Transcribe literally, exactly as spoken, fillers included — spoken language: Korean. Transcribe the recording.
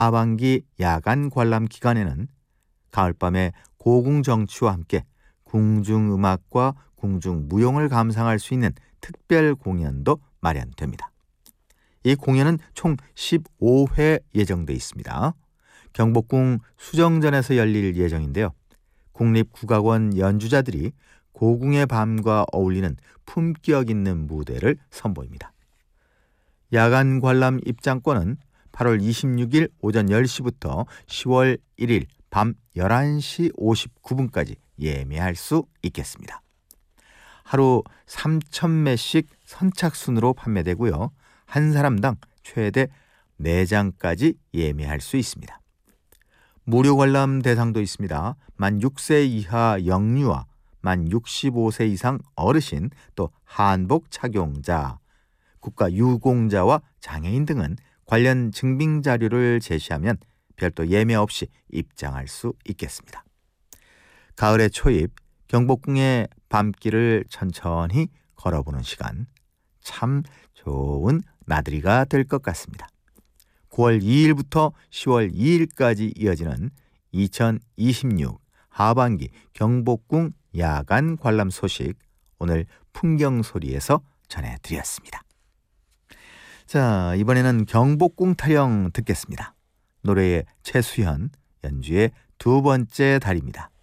하반기 야간 관람 기간에는 가을밤의 고궁정취와 함께 궁중음악과 궁중무용을 감상할 수 있는 특별 공연도 마련됩니다. 이 공연은 총 십오 회 예정돼 있습니다. 경복궁 수정전에서 열릴 예정인데요. 국립국악원 연주자들이 고궁의 밤과 어울리는 품격 있는 무대를 선보입니다. 야간 관람 입장권은 팔월 이십육일 오전 열 시부터 시월 일일 밤 열한 시 오십구 분까지 예매할 수 있겠습니다. 하루 삼천 매씩 선착순으로 판매되고요. 한 사람당 최대 네 장까지 예매할 수 있습니다. 무료 관람 대상도 있습니다. 만 육 세 이하 영유아, 만 육십오 세 이상 어르신, 또 한복 착용자, 국가유공자와 장애인 등은 관련 증빙 자료를 제시하면 별도 예매 없이 입장할 수 있겠습니다. 가을의 초입, 경복궁의 밤길을 천천히 걸어보는 시간, 참 좋은 나들이가 될 것 같습니다. 구월 이일부터 시월 이일까지 이어지는 이천이십육 하반기 경복궁 야간 관람 소식, 오늘 풍경소리에서 전해드렸습니다. 자, 이번에는 경복궁 타령 듣겠습니다. 노래의 최수현, 연주의 두 번째 달입니다.